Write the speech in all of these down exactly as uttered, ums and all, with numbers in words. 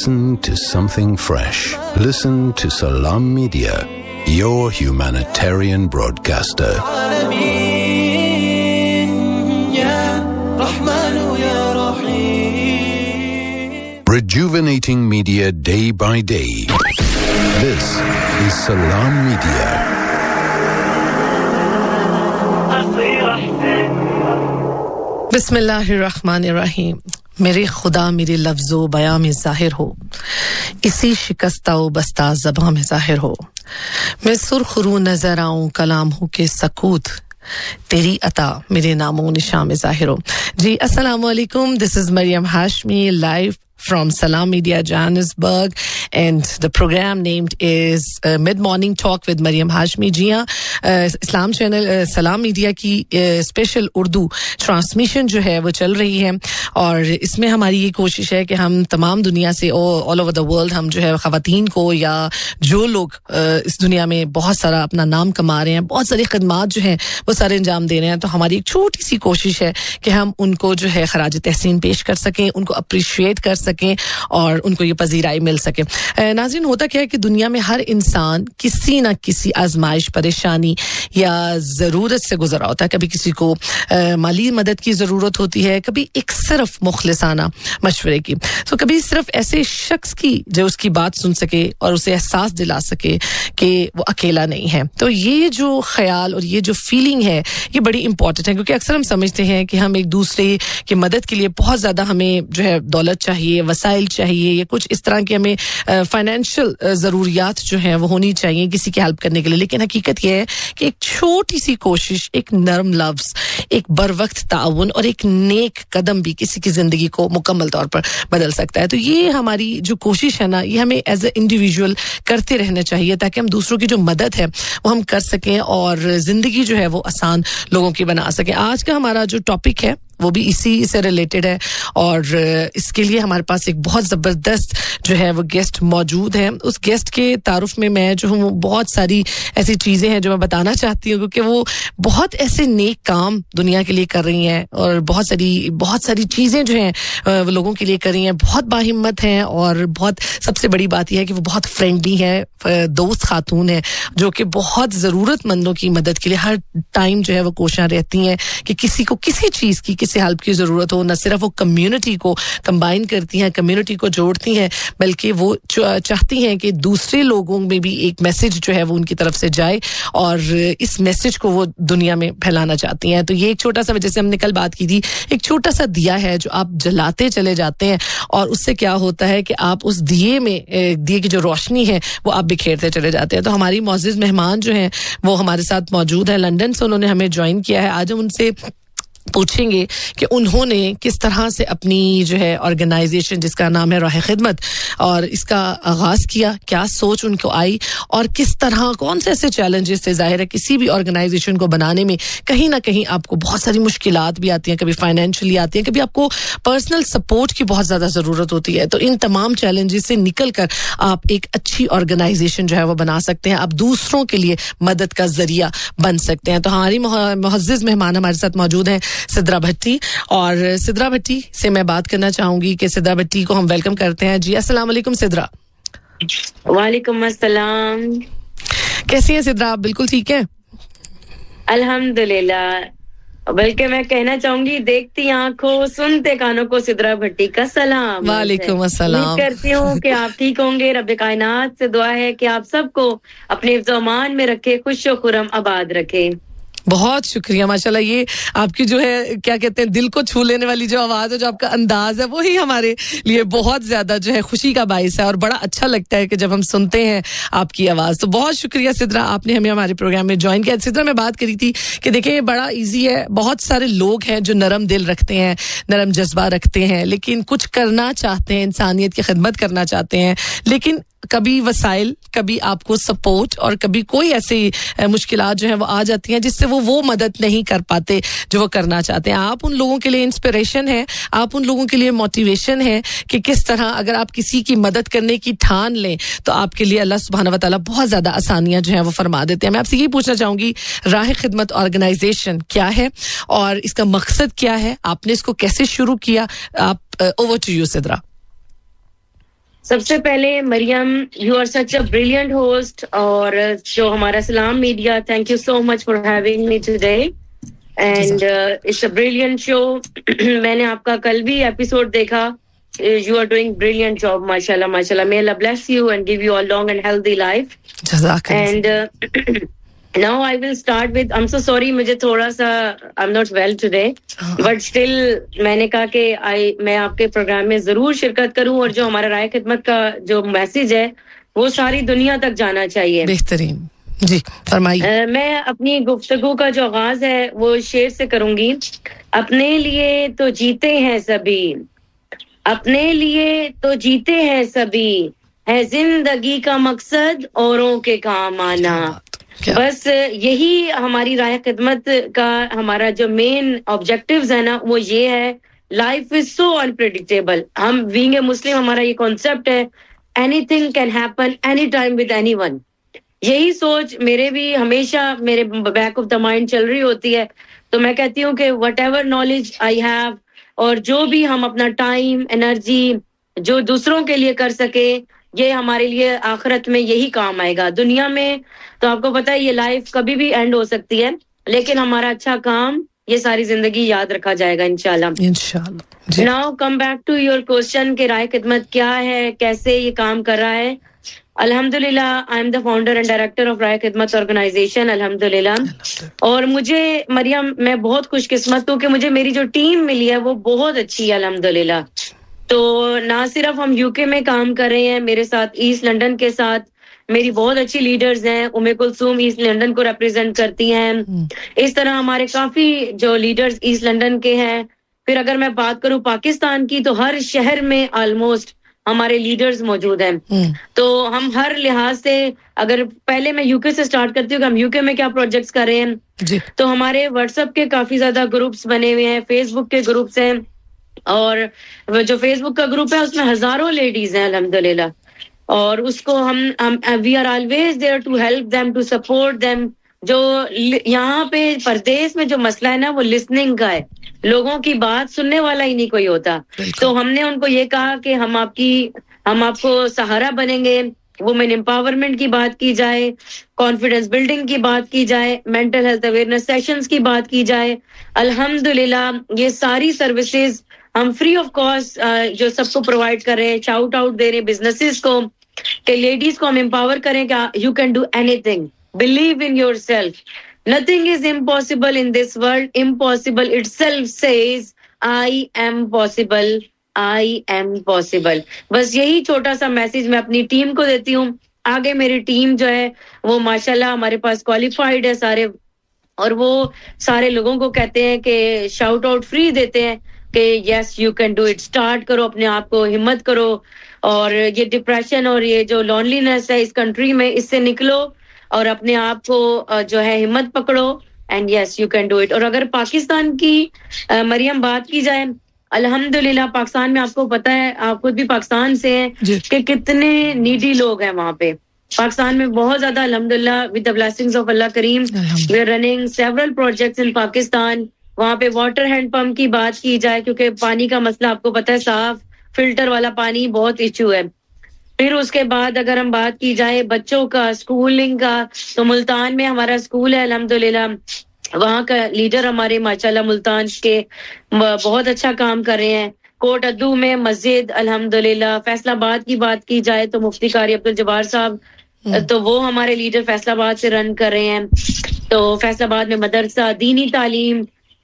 Listen to something fresh. Listen to Salam Media, your humanitarian broadcaster. Rejuvenating media day by day. This is Salam Media. बिस्मिल्लाहिर्रहमानिर्रहीम मेरे खुदा मेरे लफ्ज़ो बयां में ज़ाहिर हो इसी शिकस्ता व बस्ता ज़बां में ज़ाहिर हो मैं सुरखरू नज़र आऊं कलाम हो के सकूत तेरी अता मेरे नामों निशान में ज़ाहिर हो जी अस्सलाम वालेकुम this is Maryam Hashmi live from Salam Media Johannesburg, and the program named is uh, Mid Morning Talk with Mariam Hashmi. जी हाँ, इस्लाम चैनल सलाम मीडिया की स्पेशल उर्दू ट्रांसमिशन जो है वो चल रही है और इसमें हमारी ये कोशिश है कि हम तमाम दुनिया से ऑल ओवर द वर्ल्ड हम जो है ख़वातीन को या जो लोग इस दुनिया में बहुत सारा अपना नाम कमा रहे हैं, बहुत सारी खदमात जो हैं वो सारे अंजाम दे रहे हैं, तो हमारी एक छोटी सी कोशिश है कि हम उनको जो है खराज तहसीन पेश कर सकें, उनको अप्रिशिएट कर सकें और उनको ये पजीराई मिल सके। नाज़रीन, होता क्या है कि दुनिया में हर इंसान किसी ना किसी आजमाइश, परेशानी या ज़रूरत से गुजरा होता है। कभी किसी को आ, माली मदद की ज़रूरत होती है, कभी एक सिर्फ मुखलिसाना मशवरे की, तो कभी सिर्फ ऐसे शख्स की जो उसकी बात सुन सके और उसे एहसास दिला सके कि वो अकेला नहीं है। तो ये जो ख्याल और ये जो फीलिंग है ये बड़ी इंपॉर्टेंट है, क्योंकि अक्सर हम समझते हैं कि हम एक दूसरे की मदद के लिए बहुत ज़्यादा हमें जो है दौलत चाहिए, वसाइल चाहिए, या कुछ इस तरह की हमें फाइनेंशियल ज़रूरियात जो हैं वो होनी चाहिए किसी की हेल्प करने के लिए। लेकिन हकीकत यह है कि एक छोटी सी कोशिश, एक नरम लफ्ज़, एक बरवक्त ताउन और एक नेक कदम भी किसी की ज़िंदगी को मुकम्मल तौर पर बदल सकता है। तो ये हमारी जो कोशिश है ना, ये हमें एज ए इंडिविजुअल करते रहना चाहिए ताकि हम दूसरों की जो मदद है वो हम कर सकें और ज़िंदगी जो है वो आसान लोगों की बना सकें। आज का हमारा जो टॉपिक है वो भी इसी से रिलेटेड है और इसके लिए हमारे पास एक बहुत ज़बरदस्त जो है वो गेस्ट मौजूद है। उस गेस्ट के तारुफ में मैं जो हूँ बहुत सारी ऐसी चीज़ें हैं जो मैं बताना चाहती हूँ, क्योंकि वो बहुत ऐसे नेक काम दुनिया के लिए कर रही हैं और बहुत सारी बहुत सारी चीज़ें जो हैं वो लोगों के लिए कर रही हैं, बहुत बाहिम्मत हैं और बहुत सबसे बड़ी बात यह है कि वो बहुत फ्रेंडली है, दोस्त खातून है जो कि बहुत ज़रूरतमंदों की मदद के लिए हर टाइम जो है वो कोशिश रहती हैं कि किसी को किसी चीज़ की किसी हेल्प की ज़रूरत हो। न सिर्फ वो कम्युनिटी को कंबाइन करती हैं, कम्युनिटी को जोड़ती हैं, बल्कि वो चाहती हैं कि दूसरे लोगों में भी एक मैसेज जो है वो उनकी तरफ से जाए और इस मैसेज को वो दुनिया में फैलाना चाहती हैं। तो ये एक छोटा सा, जैसे हमने कल बात की थी, एक छोटा सा दिया है जो आप जलाते चले जाते हैं और उससे क्या होता है कि आप उस दिए में दिए की जो रोशनी है वो आप बिखेरते चले जाते हैं। तो हमारी मौजूद मेहमान जो हैं वो हमारे साथ मौजूद है, लंदन से उन्होंने हमें ज्वाइन किया है। आज हम उनसे पूछेंगे कि उन्होंने किस तरह से अपनी जो है ऑर्गेनाइजेशन जिसका नाम है राह खिदमत और इसका आगाज़ किया, क्या सोच उनको आई और किस तरह कौन से ऐसे चैलेंजेस थे। जाहिर है किसी भी ऑर्गेनाइजेशन को बनाने में कहीं ना कहीं आपको बहुत सारी मुश्किलात भी आती हैं, कभी फाइनेंशियली आती हैं, कभी आपको पर्सनल सपोर्ट की बहुत ज़्यादा ज़रूरत होती है। तो इन तमाम चैलेंजेस से निकल कर आप एक अच्छी ऑर्गेनाइजेशन जो है वो बना सकते हैं, आप दूसरों के लिए मदद का जरिया बन सकते हैं। तो हमारी मुअज़्ज़िज़ मेहमान हमारे साथ मौजूद हैं सिद्रा भट्टी, और सिद्रा भट्टी से मैं बात करना चाहूंगी कि सिद्रा भट्टी को हम वेलकम करते हैं। जी अस्सलाम वालेकुम सिद्रा। वालेकुम अस्सलाम। कैसी हैं सिद्रा आप? बिल्कुल ठीक है अल्हम्दुलिल्लाह, बल्कि मैं कहना चाहूंगी देखती आंखों सुनते कानों को सिद्रा भट्टी का सलाम। वालेकुम अस्सलाम। उम्मीद करती हूँ कि आप ठीक होंगे। रब्बे कायनात से दुआ है कि आप सबको अपने हिफ्ज़-ओ-अमान में रखे, खुश व खुर्रम आबाद रखे। बहुत शुक्रिया माशाल्लाह। ये आपकी जो है क्या कहते हैं दिल को छू लेने वाली जो आवाज़ है, जो आपका अंदाज है, वही हमारे लिए बहुत ज़्यादा जो है खुशी का बाइस है और बड़ा अच्छा लगता है कि जब हम सुनते हैं आपकी आवाज़। तो बहुत शुक्रिया सिद्रा, आपने हमें हमारे प्रोग्राम में ज्वाइन किया। सिद्रा, मैं बात करी थी कि देखिए ये बड़ा ईजी है, बहुत सारे लोग हैं जो नरम दिल रखते हैं, नरम जज्बा रखते हैं, लेकिन कुछ करना चाहते हैं, इंसानियत की खिदमत करना चाहते हैं, लेकिन कभी वसाइल, कभी आपको सपोर्ट और कभी कोई ऐसी मुश्किलात जो है वो आ जाती हैं जिससे वो वो मदद नहीं कर पाते जो वो करना चाहते हैं। आप उन लोगों के लिए इंस्पिरेशन है, आप उन लोगों के लिए मोटिवेशन है कि किस तरह अगर आप किसी की मदद करने की ठान लें तो आपके लिए अल्लाह सुब्हानहू व तआला बहुत ज्यादा आसानियां जो है वो फरमा देते हैं। मैं आपसे ये पूछना चाहूंगी, राह खिदमत ऑर्गेनाइजेशन क्या है और इसका मकसद क्या है, आपने इसको कैसे शुरू किया? आप ओवर टू यू सिद्रा। सबसे पहले Maryam, you are such a brilliant host, और जो हमारा सलाम media, thank you so much for having me today and it's a brilliant show. मैंने आपका कल भी एपिसोड देखा. You are doing brilliant job, mashallah, mashallah. May Allah bless you and give you a long and healthy life. Jazakallah. And uh, now I will start with, I'm so sorry, मुझे थोड़ा सा, I'm not well today, but still मैंने कहा कि I मैं आपके programme में जरूर शिरकत करूं, और जो हमारा राय खिदमत का जो मैसेज है वो सारी दुनिया तक जाना चाहिए. बेहतरीन, जी फरमाइए. uh, मैं अपनी गुफ्तगू का जो आगाज है वो शेर से करूंगी. अपने लिए तो जीते हैं सभी, अपने लिए तो जीते हैं सभी, है जिंदगी का मकसद औरों के काम आना. बस यही हमारी राय खिदमत का हमारा जो मेन ऑब्जेक्टिव्स है ना, वो ये है. Life is so unpredictable. हम बीइंग ए मुस्लिम, हमारा ये कॉन्सेप्ट है, anything can happen any time with anyone. यही सोच मेरे भी हमेशा मेरे बैक ऑफ द माइंड चल रही होती है. तो मैं कहती हूँ कि what ever knowledge I have, और जो भी हम अपना टाइम एनर्जी जो दूसरों के लिए कर सके, ये हमारे लिए आखिरत में यही काम आएगा. दुनिया में तो आपको पता है ये लाइफ कभी भी एंड हो सकती है, लेकिन हमारा अच्छा काम ये सारी जिंदगी याद रखा जाएगा इंशाल्लाह. इंशाल्लाह. Now come back to your question कि राय खिदमत क्या है, कैसे ये काम कर रहा है. अल्हम्दुलिल्लाह, I am the founder and director of राय खिदमत ऑर्गेनाइजेशन. अल्हम्दुलिल्लाह. और मुझे मरियम, मैं बहुत खुशकिस्मत हूँ कि मुझे मेरी जो टीम मिली है वो बहुत अच्छी है अल्हम्दुलिल्लाह. तो ना सिर्फ हम यूके में काम कर रहे हैं, मेरे साथ ईस्ट लंदन के साथ मेरी बहुत अच्छी लीडर्स हैं. उम्मे कुलसूम ईस्ट लंदन को रिप्रेजेंट करती हैं. इस तरह हमारे काफी जो लीडर्स ईस्ट लंदन के हैं. फिर अगर मैं बात करूं पाकिस्तान की, तो हर शहर में ऑलमोस्ट हमारे लीडर्स मौजूद हैं. तो हम हर लिहाज से, अगर पहले मैं यूके से स्टार्ट करती हूँ कि हम यूके में क्या प्रोजेक्ट्स कर रहे हैं, तो हमारे व्हाट्सएप के काफी ज्यादा ग्रुप्स बने हुए हैं, फेसबुक के ग्रुप्स हैं, और जो फेसबुक का ग्रुप है उसमें हजारों लेडीज हैं अल्हम्दुलिल्लाह. और उसको हम हम we are always there to help them, to support them. जो यहाँ पे परदेश में जो मसला है ना, वो लिसनिंग का है. लोगों की बात सुनने वाला ही नहीं कोई होता. तो हमने उनको ये कहा कि हम आपकी हम आपको सहारा बनेंगे. वुमेन एम्पावरमेंट की बात की जाए, कॉन्फिडेंस बिल्डिंग की बात की जाए, मेंटल हेल्थ अवेयरनेस सेशंस की बात की जाए. अल्हम्दुलिल्लाह ये सारी सर्विसेज हम फ्री ऑफ कॉस्ट जो सबको प्रोवाइड कर रहे हैं. शाउट आउट दे रहे हैं बिजनेसेस को कि लेडीज को हम एम्पावर करें कि you can do anything, believe in yourself, nothing is impossible in this world, impossible itself says I am possible, I am possible. बस यही छोटा सा मैसेज मैं अपनी टीम को देती हूँ. आगे मेरी टीम जो है वो माशाल्लाह हमारे पास क्वालिफाइड है सारे, और वो सारे लोगों को कहते हैं कि शाउट आउट फ्री देते हैं कि yes you can do it. Start करो, अपने आप को हिम्मत करो, और ये डिप्रेशन और ये जो लॉनलीनेस है इस कंट्री में, इससे निकलो और अपने आप को जो है हिम्मत पकड़ो, and yes you can do it. और अगर पाकिस्तान की मरियम बात की जाए, अल्हम्दुलिल्लाह पाकिस्तान में आपको पता है, आप खुद भी पाकिस्तान से हैं, कि कितने नीडी लोग हैं वहाँ पे. पाकिस्तान में बहुत ज्यादा अल्हम्दुलिल्लाह with the blessings of Allah Karim we are running several projects in Pakistan. वहाँ पे वाटर हैंड पंप की बात की जाए, क्योंकि पानी का मसला आपको पता है, साफ फिल्टर वाला पानी बहुत इशू है. फिर उसके बाद अगर हम बात की जाए बच्चों का स्कूलिंग का, तो मुल्तान में हमारा स्कूल है अल्हम्दुलिल्लाह. वहाँ का लीडर हमारे माशाल्लाह मुल्तान के बहुत अच्छा काम कर रहे हैं. कोट अद्दू में मस्जिद अल्हम्दुलिल्लाह. फैसलाबाद की बात की जाए तो मुफ्ती कारी अब्दुल जब्बार साहब, तो वो हमारे लीडर फैसलाबाद से रन कर रहे हैं. तो फैसलाबाद में मदरसा, दीनी तालीम.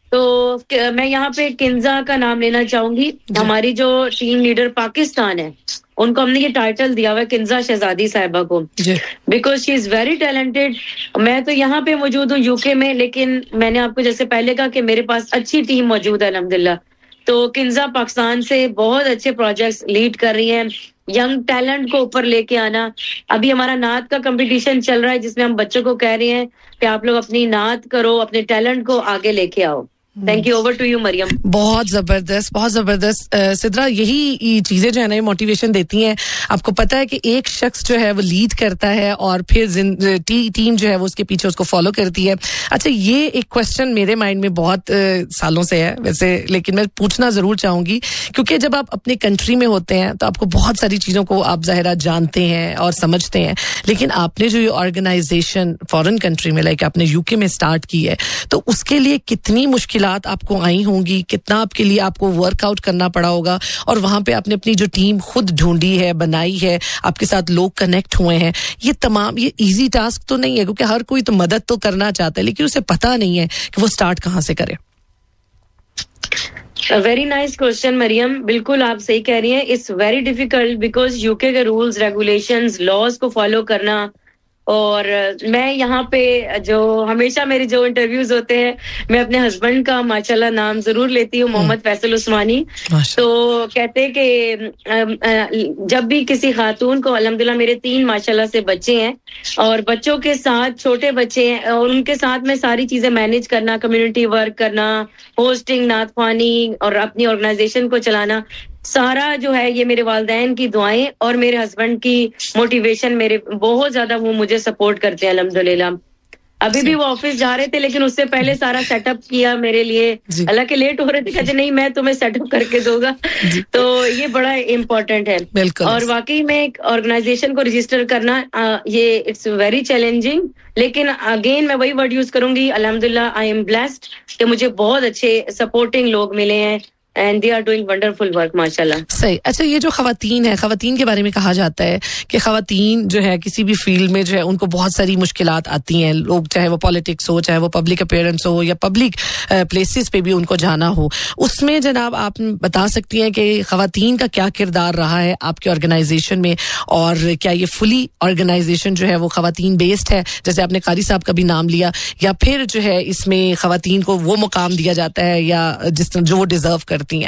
तो मैं यहाँ पे किंजा का नाम लेना चाहूंगी. हमारी जो टीम लीडर पाकिस्तान है, उनको हमने ये टाइटल दिया हुआ है किंजा शहजादी साहिबा को, because she is very talented. मैं तो यहाँ पे मौजूद हूँ यूके में, लेकिन मैंने आपको जैसे पहले कहा कि मेरे पास अच्छी टीम मौजूद है अल्हम्दुलिल्लाह. तो किंजा पाकिस्तान से बहुत अच्छे प्रोजेक्ट्स लीड कर रही हैं. यंग टैलेंट को ऊपर लेके आना. अभी हमारा नात का कंपटीशन चल रहा है, जिसमें हम बच्चों को कह रहे हैं कि आप लोग अपनी नात करो, अपने टैलेंट को आगे लेके आओ. Thank you, over to you Maryam. बहुत जबरदस्त, बहुत जबरदस्त सिद्रा, यही चीजें जो है ना मोटिवेशन देती हैं। आपको पता है कि एक शख्स जो है वो लीड करता है और फिर टी, टीम जो है वो उसके पीछे उसको फॉलो करती है। अच्छा, ये एक क्वेश्चन मेरे माइंड में बहुत सालों से है वैसे, लेकिन मैं पूछना जरूर चाहूंगी क्योंकि जब आप अपने कंट्री में होते हैं तो आपको बहुत सारी चीजों को आप ज़ाहिरा जानते हैं और समझते हैं, लेकिन आपने जो ये ऑर्गेनाइजेशन फॉरेन कंट्री में लाइक आपने यूके में स्टार्ट की है, तो उसके लिए कितनी मुश्किल आपको आई होंगी, कितना आपके लिए आपको वर्कआउट करना पड़ा होगा, और वहां पे आपने अपनी जो टीम खुद ढूंढी है, बनाई है, आपके साथ लोग कनेक्ट हुए हैं, ये तमाम, ये इजी टास्क तो नहीं है क्योंकि हर कोई तो मदद तो करना चाहता है लेकिन उसे पता नहीं है कि वो स्टार्ट कहां से करे। वेरी नाइस क्वेश्चन मरियम, बिल्कुल आप सही कह रही हैं। It's very difficult because UK के रूल्स, रेगुलेशंस, लॉज को फॉलो करना, और मैं यहाँ पे जो हमेशा मेरे जो इंटरव्यूज होते हैं मैं अपने हस्बैंड का माशाल्लाह नाम जरूर लेती हूँ, मोहम्मद फैसल उस्मानी। तो कहते हैं कि जब भी किसी खातून को, अल्हम्दुलिल्लाह मेरे तीन माशाल्लाह से बच्चे हैं और बच्चों के साथ छोटे बच्चे हैं और उनके साथ में सारी चीजें मैनेज करना, कम्युनिटी वर्क करना, होस्टिंग, नात ख्वानी और अपनी ऑर्गेनाइजेशन को चलाना, सारा जो है ये मेरे वालिदैन की दुआएं और मेरे हस्बैंड की मोटिवेशन, मेरे बहुत ज्यादा वो मुझे सपोर्ट करते हैं अल्हम्दुलिल्लाह। अभी भी वो ऑफिस जा रहे थे लेकिन उससे पहले सारा सेटअप किया मेरे लिए, हालांकि लेट हो रहे थे, कहते नहीं मैं तुम्हें सेटअप करके दूंगा। तो ये बड़ा इम्पोर्टेंट है। और वाकई में एक ऑर्गेनाइजेशन को रजिस्टर करना आ, ये इट्स वेरी चैलेंजिंग, लेकिन अगेन मैं वही वर्ड यूज करूंगी, अल्हम्दुलिल्लाह आई एम ब्लेस्ड कि मुझे बहुत अच्छे सपोर्टिंग लोग मिले हैं and they are doing wonderful work माशाल्लाह। सही। अच्छा, ये जो खवातीन है, खवातीन के बारे में कहा जाता है कि खवातीन जो है किसी भी फील्ड में जो है उनको बहुत सारी मुश्किलात आती हैं, लोग चाहे वो पॉलिटिक्स हो, चाहे वो पब्लिक अपीयरेंस हो या पब्लिक प्लेसेस पे भी उनको जाना हो, उसमें जनाब आप बता सकती हैं कि खवातीन का क्या किरदार रहा है आपके ऑर्गेनाइजेशन में, और क्या ये फुली ऑर्गेनाइजेशन जो है वो खवातीन बेस्ड है, जैसे आपने कारी साहब का भी नाम लिया, या फिर जो है इसमें खवातीन को वो मुकाम दिया जाता है या जिस तरह जो वो डिजर्व कर हैं?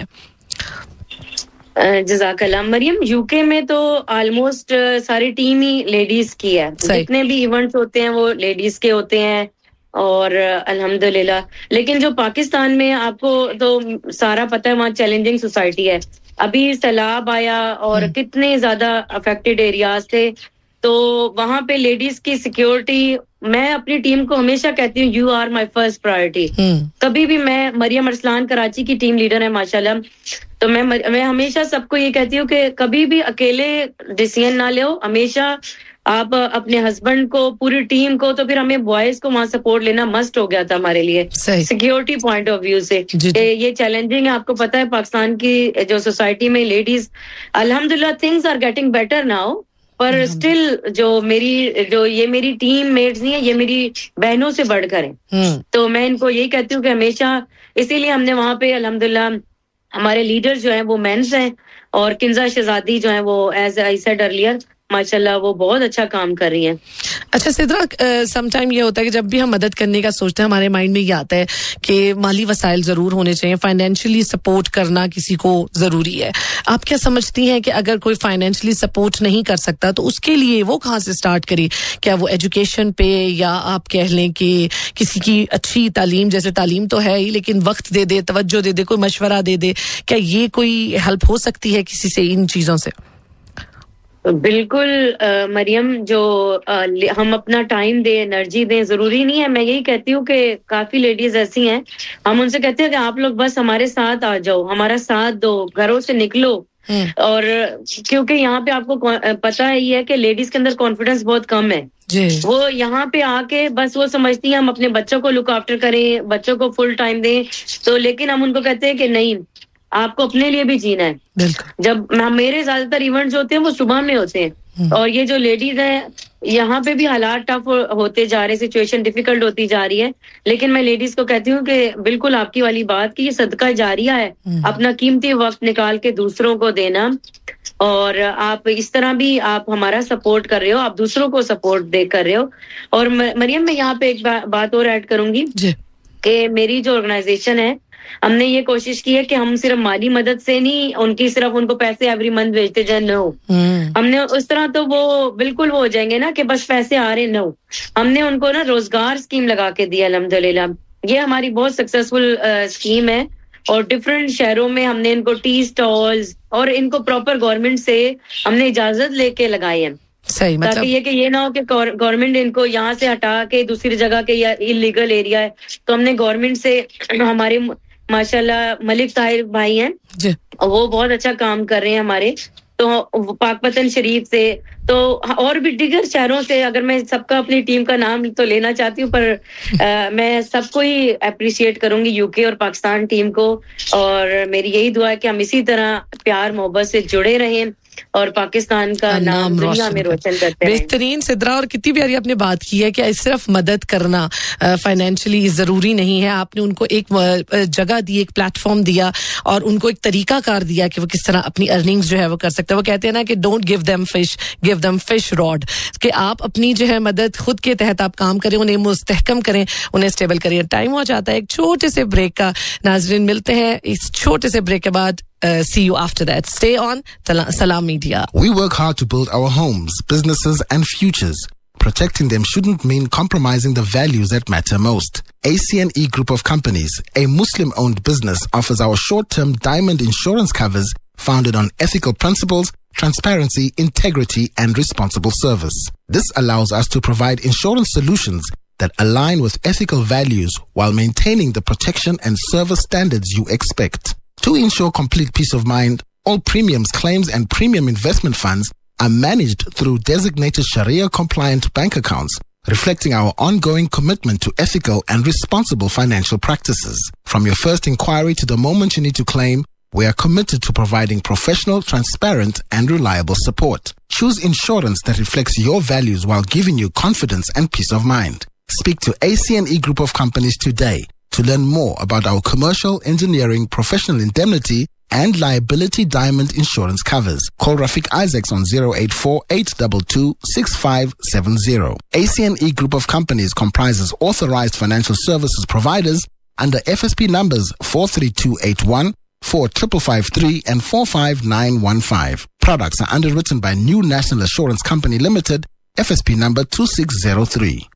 जज़ाकल्लाह मरियम, यूके में तो ऑलमोस्ट सारी टीम ही लेडीज की है, जितने भी इवेंट्स होते हैं वो लेडीज के होते हैं और अल्हम्दुलिल्लाह। लेकिन जो पाकिस्तान में आपको तो सारा पता है, वहाँ चैलेंजिंग सोसाइटी है, अभी सैलाब आया और कितने ज्यादा अफेक्टेड एरियाज थे, तो वहां पे लेडीज की सिक्योरिटी, मैं अपनी टीम को हमेशा कहती हूँ you are my first priority. कभी भी मैं, मरियम अरसलान कराची की टीम लीडर है माशाल्लाह, तो मैं मैं हमेशा सबको ये कहती हूँ कि कभी भी अकेले डिसीजन ना ले, हमेशा आप अपने हस्बैंड को, पूरी टीम को, तो फिर हमें बॉयज को वहां सपोर्ट लेना मस्ट हो गया था हमारे लिए सिक्योरिटी पॉइंट ऑफ व्यू से। ये चैलेंजिंग है, आपको पता है पाकिस्तान की जो सोसाइटी में लेडीज, अल्हम्दुलिल्लाह things are getting better now, पर स्टिल जो मेरी जो ये मेरी टीम मेट्स नहीं है, ये मेरी बहनों से बढ़कर है। तो मैं इनको यही कहती हूँ कि हमेशा, इसीलिए हमने वहां पे अल्हम्दुलिल्लाह हमारे लीडर जो हैं वो मेंस हैं, और किंजा शहजादी जो हैं वो एज आई सेड अर्लियर माशाल्लाह वो बहुत अच्छा काम कर रही हैं। अच्छा सिद्रा, समटाइम ये होता है कि जब भी हम मदद करने का सोचते हैं हमारे माइंड में ये आता है कि माली वसाइल जरूर होने चाहिए, फाइनेंशियली सपोर्ट करना किसी को जरूरी है। आप क्या समझती हैं कि अगर कोई फाइनेंशियली सपोर्ट नहीं कर सकता तो उसके लिए वो कहाँ से स्टार्ट करे? क्या वो एजुकेशन पे, या आप कह लें कि किसी की अच्छी तालीम, जैसे तालीम तो है ही लेकिन वक्त दे दे, तवज्जो दे दे, कोई मशवरा दे दे, क्या ये कोई हेल्प हो सकती है किसी से इन चीजों से? बिल्कुल मरियम, जो आ, हम अपना टाइम दें, एनर्जी दें, जरूरी नहीं है। मैं यही कहती हूँ कि काफी लेडीज ऐसी हैं, हम उनसे कहते हैं कि आप लोग बस हमारे साथ आ जाओ, हमारा साथ दो, घरों से निकलो। और क्योंकि यहाँ पे आपको पता ही है कि लेडीज के अंदर कॉन्फिडेंस बहुत कम है, वो यहाँ पे आके बस वो समझती हैं हम अपने बच्चों को लुक आफ्टर करें, बच्चों को फुल टाइम दें, तो लेकिन हम उनको कहते हैं कि नहीं, आपको अपने लिए भी जीना है। जब मेरे ज्यादातर इवेंट्स होते हैं वो सुबह में होते हैं, और ये जो लेडीज हैं यहाँ पे भी हालात टफ होते जा रहे, सिचुएशन डिफिकल्ट होती जा रही है, लेकिन मैं लेडीज को कहती हूँ कि बिल्कुल आपकी वाली बात की ये सदका जारिया है, अपना कीमती वक्त निकाल के दूसरों को देना, और आप इस तरह भी आप हमारा सपोर्ट कर रहे हो, आप दूसरों को सपोर्ट दे कर रहे हो। और मरियम, मैं यहाँ पे एक बा, बात और ऐड करूंगी कि मेरी जो ऑर्गेनाइजेशन है, हमने ये कोशिश की है कि हम सिर्फ माली मदद से नहीं उनकी सिर्फ उनको पैसे एवरी मंथ भेजते जाए, नो। हमने उस तरह तो वो बिल्कुल वो हो जाएंगे ना कि बस पैसे आ रहे, नो। हमने उनको ना रोजगार स्कीम लगा के दी अल्हम्दुलिल्लाह, ये हमारी बहुत सक्सेसफुल स्कीम है और डिफरेंट शहरों में हमने इनको टी स्टॉल्स और इनको प्रॉपर गवर्नमेंट से हमने इजाजत लेके लगाए हैं सही मतलब ताकि ये कि ये ना हो कि गवर्नमेंट इनको यहाँ से हटा के दूसरी जगह के या इलीगल एरिया है तो हमने गवर्नमेंट से हमारे माशाल्लाह मलिक ताहिर भाई हैं वो बहुत अच्छा काम कर रहे हैं हमारे तो पाकपतन शरीफ से तो और भी दीगर शहरों से अगर मैं सबका अपनी टीम का नाम तो लेना चाहती हूँ पर आ, मैं सबको ही अप्रिशिएट करूंगी यूके और पाकिस्तान टीम को और मेरी यही दुआ है कि हम इसी तरह प्यार मोहब्बत से जुड़े रहें और पाकिस्तान का नाम दुनिया में रोशन करते हैं बेहतरीन सिद्रा और कितनी प्यारी आपने बात की है कि सिर्फ मदद करना फाइनेंशियली जरूरी नहीं है आपने उनको एक जगह दी एक प्लेटफॉर्म दिया और उनको एक तरीका कार दिया कि वो किस तरह अपनी अर्निंग्स जो है वो कर सकते हैं वो कहते हैं ना कि don't give them fish give them fish rod कि आप अपनी जो है मदद खुद के तहत आप काम करें उन्हें मुस्तहकम करें उन्हें स्टेबल करें टाइम हो जाता है एक छोटे से ब्रेक का नाज़रीन मिलते हैं इस छोटे से ब्रेक के बाद Uh, see you after that. Stay on Salam Media. We work hard to build our homes, businesses and futures. Protecting them shouldn't mean compromising the values that matter most. A C N E Group of Companies, a Muslim-owned business, offers our short-term diamond insurance covers founded on ethical principles, transparency, integrity and responsible service. This allows us to provide insurance solutions that align with ethical values while maintaining the protection and service standards you expect. To ensure complete peace of mind, all premiums, claims, and premium investment funds are managed through designated Sharia-compliant bank accounts, reflecting our ongoing commitment to ethical and responsible financial practices. From your first inquiry to the moment you need to claim, we are committed to providing professional, transparent, and reliable support. Choose insurance that reflects your values while giving you confidence and peace of mind. Speak to A C N E Group of Companies today to learn more about our commercial, engineering, professional indemnity, and liability diamond insurance covers. Call Rafiq Isaacs on zero eight four, eight two two, six five seven zero. A C N E Group of Companies comprises authorized financial services providers under F S P numbers four three two eight one, four five five three, and four five nine one five. Products are underwritten by New National Assurance Company Limited, F S P number two six zero three.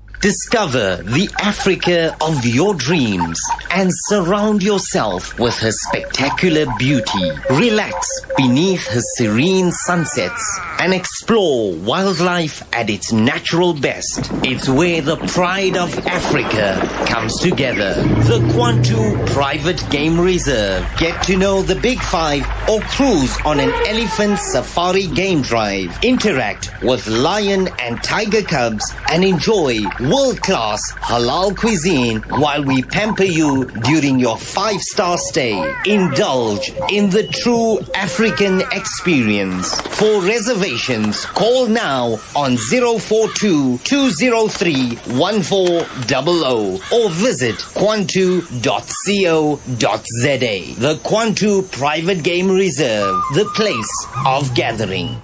Discover the Africa of your dreams and surround yourself with her spectacular beauty. Relax beneath her serene sunsets and explore wildlife at its natural best. It's where the pride of Africa comes together. The Kwantu Private Game Reserve. Get to know the Big Five or cruise on an elephant safari game drive. Interact with lion and tiger cubs and enjoy world-class halal cuisine while we pamper you during your five-star stay. Indulge in the true African experience. For reservations, call now on zero four two, two zero three, one four zero zero or visit kwantu dot co dot za. The Kwantu Private Game Reserve, the place of gathering.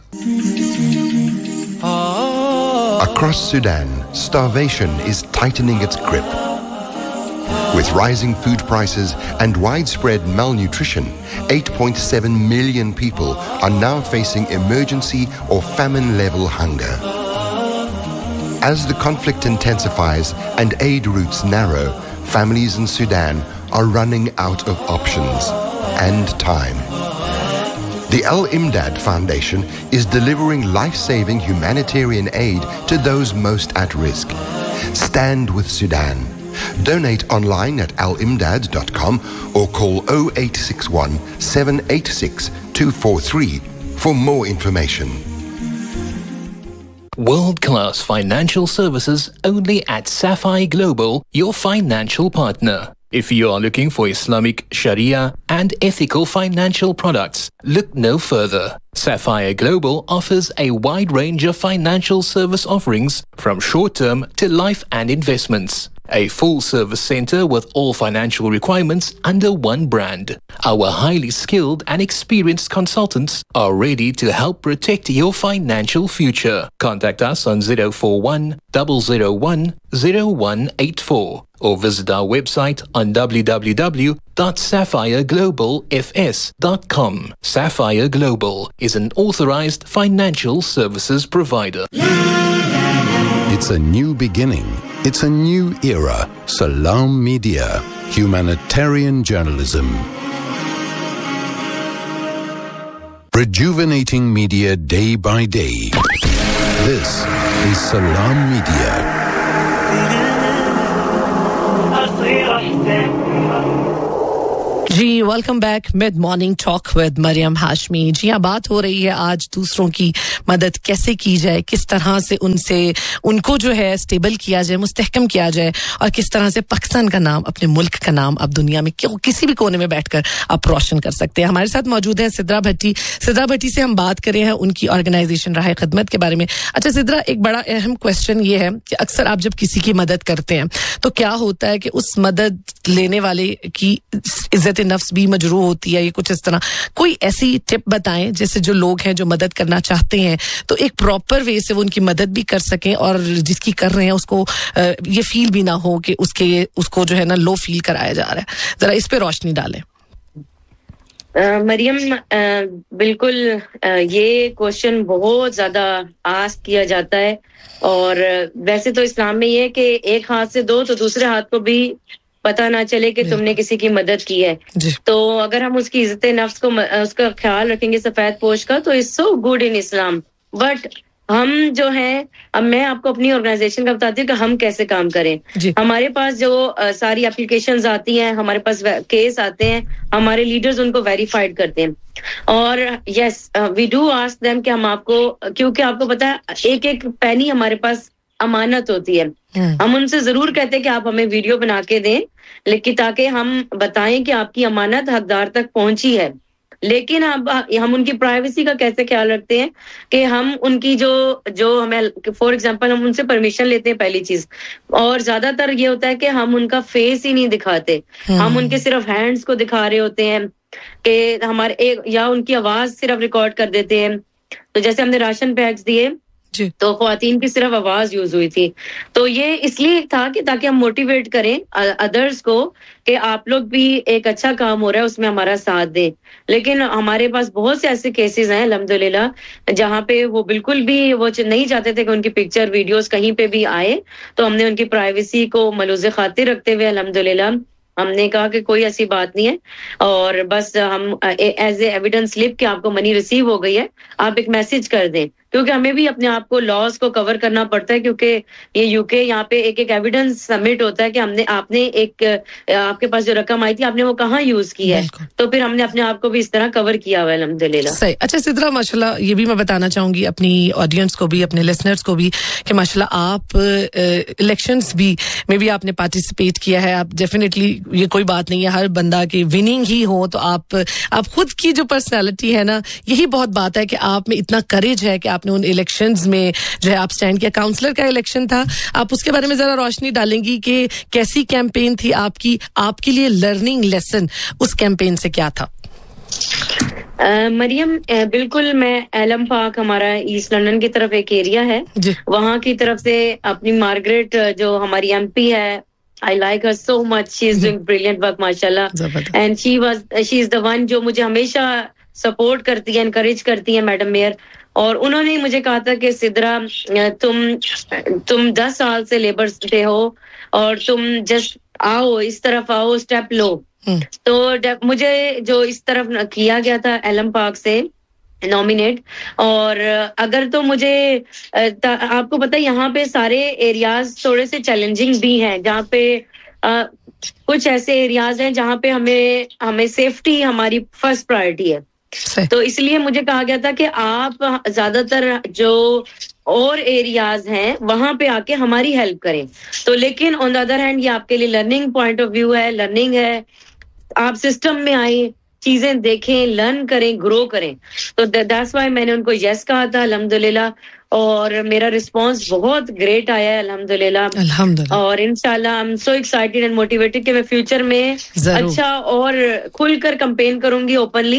Across Sudan, starvation is tightening its grip. With rising food prices and widespread malnutrition, eight point seven million people are now facing emergency or famine-level hunger. As the conflict intensifies and aid routes narrow, families in Sudan are running out of options and time. The Al-Imdad Foundation is delivering life-saving humanitarian aid to those most at risk. Stand with Sudan. Donate online at al imdad dot com or call zero eight six one, seven eight six, two four three for more information. World-class financial services only at Sapphire Global, your financial partner. If you are looking for Islamic, Sharia and ethical financial products, look no further. Sapphire Global offers a wide range of financial service offerings from short-term to life and investments. A full-service center with all financial requirements under one brand. Our highly skilled and experienced consultants are ready to help protect your financial future. Contact us on zero four one, zero zero one, zero one eight four or visit our website on w w w dot sapphire global f s dot com. Sapphire Global is an authorized financial services provider. It's a new beginning, It's a new era. Salam Media, humanitarian journalism. Rejuvenating media day by day. This is Salam Media. Ji welcome back mid morning talk with Maryam Hashmi. जी हाँ, बात हो रही है आज दूसरों की मदद कैसे की जाए, किस तरह से उनसे उनको जो है स्टेबल किया जाए, मुस्तहकम किया जाए, और किस तरह से पाकिस्तान का नाम, अपने मुल्क का नाम अब दुनिया में क्यों किसी भी कोने में बैठकर आप रोशन कर सकते हैं। हमारे साथ मौजूद है सिद्रा भट्टी। सिद्रा भट्टी से हम बात कर रहे हैं उनकी ऑर्गेनाइजेशन राह खिदमत के बारे में। अच्छा सिद्रा, एक बड़ा अहम क्वेश्चन ये है कि अक्सर आप जब किसी की मदद करते हैं तो क्या होता है कि उस मदद लेने वाले की इज्जत नफ्स भी मजरू होती है, ये कुछ इस तरह। कोई ऐसी टिप बताएं जैसे जो लोग हैं जो मदद करना चाहते हैं तो एक प्रॉपर वे से वो उनकी मदद भी कर सकें और जिसकी कर रहे हैं उसको ये फील भी ना हो कि उसके उसको जो है ना लो फील कराया जा रहा है। जरा इस पे रोशनी डालें। मरियम, बिल्कुल ये क्वेश्चन बहुत ज्यादा आस्क किया जाता है, और वैसे तो इस्लाम में ये है कि एक हाथ से दो तो दूसरे हाथ को भी पता ना चले कि तुमने किसी की मदद की है। तो अगर हम उसकी इज्जत नफ्स को उसका ख्याल रखेंगे सफेद पोश का, तो it's so good in Islam. But हम जो हैं, अब मैं आपको अपनी ऑर्गेनाइजेशन का बताती हूँ कि हम कैसे काम करें। हमारे पास जो uh, सारी एप्लीकेशंस आती हैं, हमारे पास केस आते हैं, हमारे लीडर्स उनको वेरीफाइड करते हैं, और yes we do ask them कि हम आपको, क्योंकि आपको पता है एक एक पैनी हमारे पास अमानत होती है। हम उनसे जरूर कहते हैं कि आप हमें वीडियो बना के दें, लेकिन ताकि हम बताएं कि आपकी अमानत हकदार तक पहुंची है। लेकिन अब हम उनकी प्राइवेसी का कैसे ख्याल रखते हैं कि हम उनकी जो जो हमें फॉर एग्जांपल हम उनसे परमिशन लेते हैं पहली चीज, और ज्यादातर ये होता है कि हम उनका फेस ही नहीं दिखाते, हम उनके सिर्फ हैंड्स को दिखा रहे होते हैं कि हमारे एक, या उनकी आवाज सिर्फ रिकॉर्ड कर देते हैं। तो जैसे हमने राशन पैक्स दिए तो ख्वातीन की सिर्फ आवाज यूज हुई थी। तो ये इसलिए था कि ताकि हम मोटिवेट करें अदर्स को कि आप लोग भी एक अच्छा काम हो रहा है उसमें हमारा साथ दें। लेकिन हमारे पास बहुत से ऐसे केसेस हैं अल्हम्दुलिल्लाह जहां पे वो बिल्कुल भी वो नहीं चाहते थे कि उनकी पिक्चर वीडियोस कहीं पे भी आए, तो हमने उनकी प्राइवेसी को मलूज़े खातिर रखते हुए अल्हम्दुलिल्लाह हमने कहा कि कोई ऐसी बात नहीं है, और बस हम एज ए एविडेंस स्लिप कि आपको मनी रिसीव हो गई है, आप एक मैसेज कर दें, क्योंकि हमें भी अपने आप को लॉस को कवर करना पड़ता है, क्योंकि ये यूके यहाँ पे एक एक एविडेंस सबमिट होता है कि हमने आपने एक आपके पास जो रकम आई थी आपने वो कहाँ यूज की है, तो फिर हमने अपने आप को भी इस तरह कवर किया हुआ है अल्हम्दुलिल्लाह। सही। अच्छा सिद्रा, माशाल्लाह ये भी मैं बताना चाहूंगी अपनी ऑडियंस को भी, अपने लिसनर्स को भी, कि माशाल्लाह आप इलेक्शंस भी में भी आपने पार्टिसिपेट किया है। आप डेफिनेटली, ये कोई बात नहीं है हर बंदा की विनिंग ही हो, तो आप आप खुद की जो पर्सनैलिटी है ना, यही बहुत बात है कि आप में इतना करेज है कि आपने उन इलेक्शंस में जो है आप स्टैंड किया। काउंसलर का इलेक्शन था, आप उसके बारे में जरा रोशनी डालेंगी कि कैसी कैंपेन थी आपकी, आपके लिए लर्निंग लेसन उस कैंपेन से क्या था? Uh, मरियम, uh, बिल्कुल मैं एलम पार्क, हमारा ईस्ट लंदन की तरफ एक एरिया है, वहां की तरफ से अपनी मार्गरेट जो हमारी एमपी है, I like her so much. She is doing brilliant work, mashallah. And she was, she is the one जो मुझे हमेशा सपोर्ट करती है, encourage करती है, मैडम मेयर। और उन्होंने मुझे कहा था कि सिद्रा, तुम तुम दस साल से लेबर पे हो और तुम जस्ट आओ, इस तरफ आओ, स्टेप लो। तो मुझे जो इस तरफ किया गया था एलम पार्क से नॉमिनेट, और अगर तो मुझे आपको पता है यहाँ पे सारे एरियाज थोड़े से चैलेंजिंग भी हैं, जहाँ पे आ, कुछ ऐसे एरियाज हैं जहाँ पे हमें हमें सेफ्टी हमारी फर्स्ट प्रायोरिटी है। तो इसलिए मुझे कहा गया था कि आप ज्यादातर जो और एरियाज हैं वहां पे आके हमारी हेल्प करें। तो लेकिन ऑन द अदर हैंड ये आपके लिए लर्निंग पॉइंट ऑफ व्यू है, लर्निंग है, आप सिस्टम में आए, चीजें देखें, लर्न करें, ग्रो करें। तो दैट्स व्हाई मैंने उनको यस कहा था अल्हम्दुलिल्लाह, और मेरा रिस्पांस बहुत ग्रेट आया है अल्हम्दुलिल्लाह। अल्हम्दुलिल्लाह। और इंशाल्लाह I am so excited and motivated कि मैं फ्यूचर में अच्छा और खुलकर कैंपेन करूंगी openly,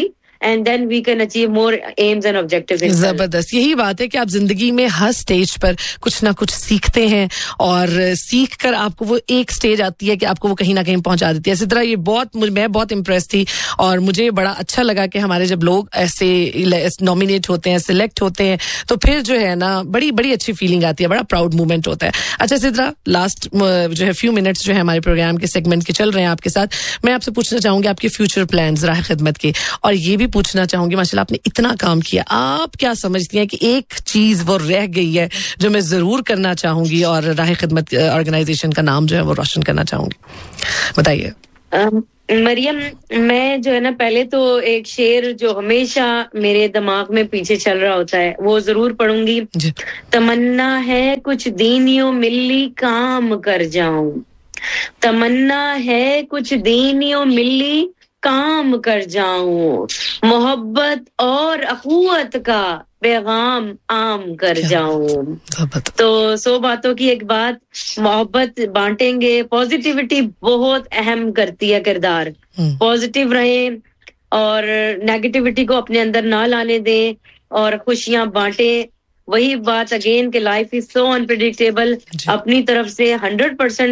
and then we can achieve more aims and objectives. जबरदस्त, यही बात है कि आप जिंदगी में हर स्टेज पर कुछ ना कुछ सीखते हैं और सीख कर आपको वो एक स्टेज आती है कि आपको वो कहीं ना कहीं पहुंचा देती है. इसी तरह ये बहुत मैं बहुत इम्प्रेस थी और मुझे बड़ा अच्छा लगा कि हमारे जब लोग ऐसे नॉमिनेट होते हैं, सिलेक्ट होते हैं, तो फिर जो है ना बड़ी बड़ी अच्छी फीलिंग आती है, बड़ा प्राउड मोमेंट होता है. अच्छा इसी तरह लास्ट जो है फ्यू मिनट्स जो है हमारे प्रोग्राम के सेगमेंट के चल रहे हैं आपके साथ, मैं आपसे पूछना चाहूंगी आपके फ्यूचर प्लान्स राह खिदमत के, और ये भी पूछना चाहूंगी माशाल्लाह आपने इतना काम किया, आप क्या समझती हैं कि एक चीज वो रह गई है जो मैं जरूर करना चाहूंगी और राह खिदमत ऑर्गेनाइजेशन का नाम जो है वो रोशन करना चाहूंगी, बताइए. मरियम, मैं जो है ना पहले तो एक शेर जो हमेशा मेरे दिमाग में पीछे चल रहा होता है वो जरूर पढ़ूंगी. तमन्ना है कुछ दीनियों मिल्ली काम कर जाऊं, तमन्ना है कुछ दीनियों मिल्ली काम कर जाऊं, मोहब्बत और अखुवत का पैगाम आम कर जाऊं. तो सौ बातों की एक बात, मोहब्बत बांटेंगे. पॉजिटिविटी बहुत अहम करती है किरदार. पॉजिटिव रहें और नेगेटिविटी को अपने अंदर ना लाने दें और खुशियां बांटें. वही बात अगेन कि लाइफ इज सो अनप्रेडिक्टेबल. अपनी तरफ से हंड्रेड परसेंट